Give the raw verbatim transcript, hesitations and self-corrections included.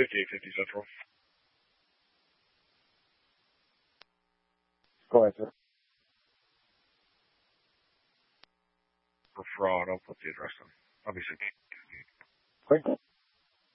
fifty-eight fifty Central. Go ahead, sir. For fraud, I'll put the address in. Obviously. Quick.